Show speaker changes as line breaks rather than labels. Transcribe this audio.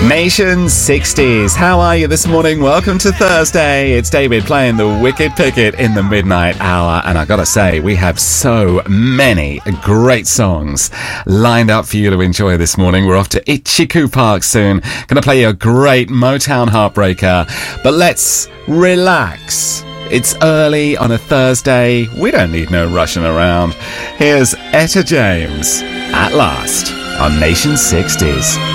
Nation 60s. How are you this morning? Welcome to Thursday. It's David playing the Wicked Picket in the midnight hour. And I gotta say, we have so many great songs lined up for you to enjoy this morning. We're off to Itchycoo Park soon. Gonna play you a great Motown heartbreaker. But let's relax. It's early on a Thursday. We don't need no rushing around. Here's Etta James, At Last, on Nation 60s.